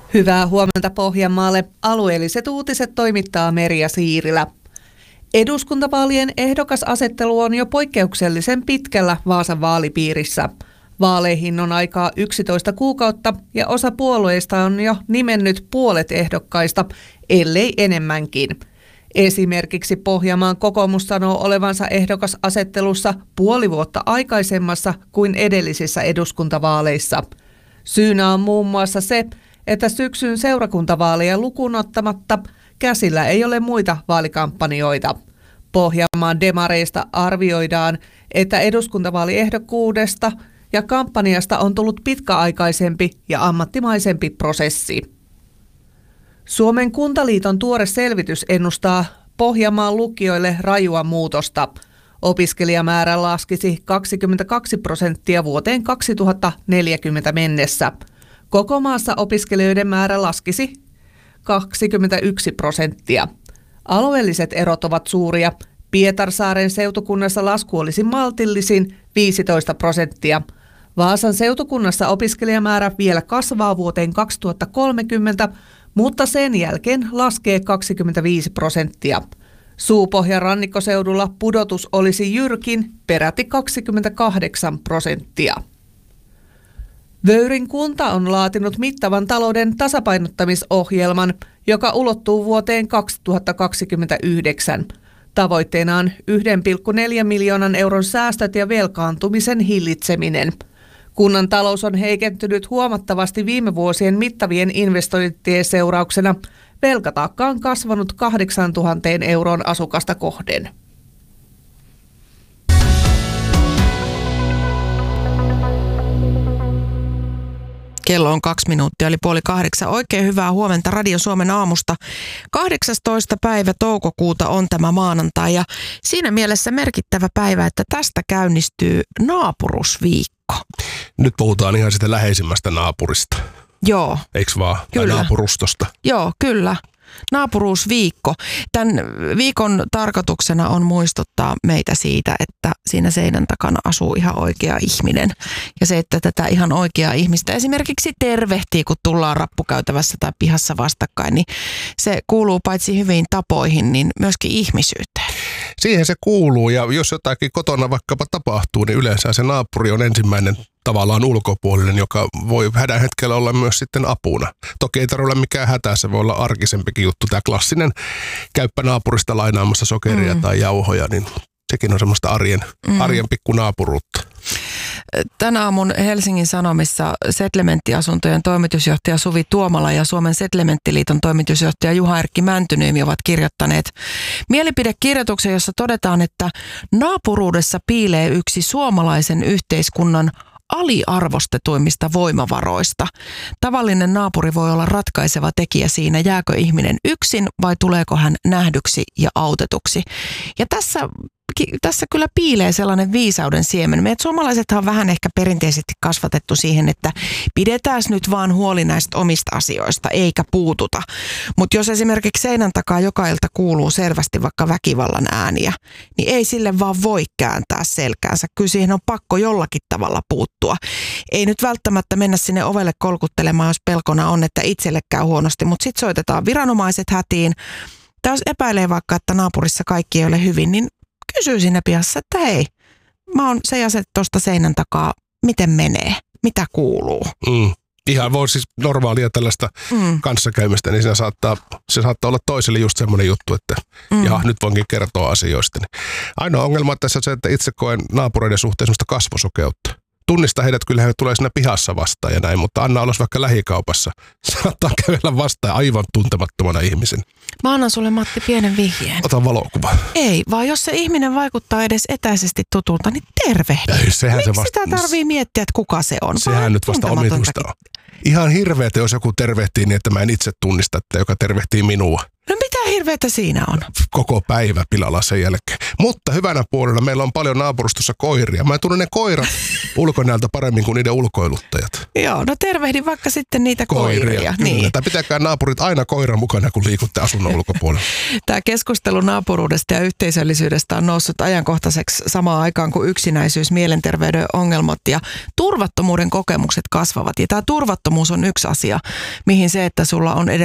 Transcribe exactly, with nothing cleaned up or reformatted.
Hyvää huomenta Pohjanmaalle. Alueelliset uutiset toimittaa Merja Siirilä. Eduskuntavaalien ehdokasasettelu on jo poikkeuksellisen pitkällä Vaasan vaalipiirissä. Vaaleihin on aikaa yksitoista kuukautta ja osa puolueista on jo nimennyt puolet ehdokkaista, ellei enemmänkin. Esimerkiksi Pohjanmaan kokoomus sanoo olevansa ehdokasasettelussa puoli vuotta aikaisemmassa kuin edellisissä eduskuntavaaleissa. Syynä on muun muassa se, että syksyn seurakuntavaaleja lukuun ottamatta käsillä ei ole muita vaalikampanjoita. Pohjanmaan demareista arvioidaan, että eduskuntavaaliehdokkuudesta ja kampanjasta on tullut pitkäaikaisempi ja ammattimaisempi prosessi. Suomen Kuntaliiton tuore selvitys ennustaa Pohjanmaan lukioille rajua muutosta. Opiskelijamäärä laskisi kaksikymmentäkaksi prosenttia vuoteen kaksituhattaneljäkymmentä mennessä. Koko maassa opiskelijoiden määrä laskisi kaksikymmentäyksi prosenttia. Alueelliset erot ovat suuria. Pietarsaaren seutukunnassa lasku olisi maltillisin viisitoista prosenttia. Vaasan seutukunnassa opiskelijamäärä vielä kasvaa vuoteen kaksituhattakolmekymmentä, mutta sen jälkeen laskee kaksikymmentäviisi prosenttia. Suupohjan rannikkoseudulla pudotus olisi jyrkin, peräti kaksikymmentäkahdeksan prosenttia. Vöyrin kunta on laatinut mittavan talouden tasapainottamisohjelman, joka ulottuu vuoteen kaksituhattakaksikymmentäyhdeksän. Tavoitteena on yksi pilkku neljä miljoonan euron säästöt ja velkaantumisen hillitseminen. Kunnan talous on heikentynyt huomattavasti viime vuosien mittavien investointien seurauksena. Velkataakka on kasvanut kahdeksantuhatta euroon asukasta kohden. Kello on kaksi minuuttia, eli puoli kahdeksan. Oikein hyvää huomenta Radio Suomen aamusta. kahdeksastoista päivä toukokuuta on tämä maanantai ja siinä mielessä merkittävä päivä, että tästä käynnistyy naapurusviikko. Nyt puhutaan ihan sitä läheisimmästä naapurista. Joo. Eiks vaan? Kyllä. Tai naapurustosta. Joo, kyllä. Naapuruusviikko. Tämän viikon tarkoituksena on muistuttaa meitä siitä, että siinä seinän takana asuu ihan oikea ihminen. Ja se, että tätä ihan oikeaa ihmistä esimerkiksi tervehtii, kun tullaan rappukäytävässä tai pihassa vastakkain, niin se kuuluu paitsi hyviin tapoihin, niin myöskin ihmisyyteen. Siihen se kuuluu, ja jos jotakin kotona vaikkapa tapahtuu, niin yleensä se naapuri on ensimmäinen tavallaan ulkopuolinen, joka voi hädän hetkellä olla myös sitten apuna. Toki ei tarvitse olla mikään hätä, se voi olla arkisempikin juttu. Tämä klassinen käyppä naapurista lainaamassa sokeria mm. tai jauhoja, niin sekin on semmoista arjen, mm. arjen pikkunaapuruutta. Tänä aamun Helsingin Sanomissa Setlementtiasuntojen toimitusjohtaja Suvi Tuomala ja Suomen Setlementtiliiton toimitusjohtaja Juha-Erkki Mäntyniemi ovat kirjoittaneet mielipidekirjoituksen, jossa todetaan, että naapuruudessa piilee yksi suomalaisen yhteiskunnan aliarvostetuimmista voimavaroista. Tavallinen naapuri voi olla ratkaiseva tekijä siinä, jääkö ihminen yksin vai tuleeko hän nähdyksi ja autetuksi. Ja tässä Tässä kyllä piilee sellainen viisauden siemen. Meidät suomalaisethan on vähän ehkä perinteisesti kasvatettu siihen, että pidetään nyt vaan huoli näistä omista asioista, eikä puututa. Mutta jos esimerkiksi seinän takaa joka ilta kuuluu selvästi vaikka väkivallan ääniä, niin ei sille vaan voi kääntää selkäänsä. Kyllä siihen on pakko jollakin tavalla puuttua. Ei nyt välttämättä mennä sinne ovelle kolkuttelemaan, jos pelkona on, että itselle käy huonosti, mutta sitten soitetaan viranomaiset hätiin. Tai jos epäilee vaikka, että naapurissa kaikki ei ole hyvin, niin kysyy siinä pihassa, että hei, mä oon se ja se tuosta seinän takaa, miten menee, mitä kuuluu. Mm. Ihan voi siis normaalia tällaista mm. kanssakäymistä, niin se saattaa, se saattaa olla toiselle just semmoinen juttu, että mm. jaha, nyt voinkin kertoa asioista. Ainoa ongelma tässä on se, että itse koen naapureiden suhteen semmoista kasvosokeutta. Tunnista heidät, kyllä he tulee siinä pihassa vastaan ja näin, mutta anna olla vaikka lähikaupassa. Saattaa kävellä vastaan aivan tuntemattomana ihmisen. Mä annan sulle, Matti, pienen vihjeen. Ota valokuva. Ei, vaan jos se ihminen vaikuttaa edes etäisesti tutulta, niin tervehdi. Ei, sehän Miksi se vasta... sitä tarvii miettiä, että kuka se on? Sehän vaan nyt vasta omituista on. Ihan hirveätä, jos joku tervehtii niin, että mä en itse tunnista, että joka tervehtii minua. No mitä hirveätä siinä on? Koko päivä pilalla sen jälkeen. Mutta hyvänä puolella meillä on paljon naapurustossa koiria. Mä tunnen ne koirat ulkonäöltä paremmin kuin niiden ulkoiluttajat. Joo, no tervehdin vaikka sitten niitä koiria. koiria. Niin. Tai pitäkää naapurit aina koiran mukana, kun liikutte asunnon ulkopuolella. Tämä keskustelu naapuruudesta ja yhteisöllisyydestä on noussut ajankohtaiseksi samaan aikaan, kuin yksinäisyys, mielenterveyden ongelmat ja turvattomuuden kokemukset kasvavat. Ja tämä turvattomuus koskemattomuus on yksi asia, mihin se, että sulla on edes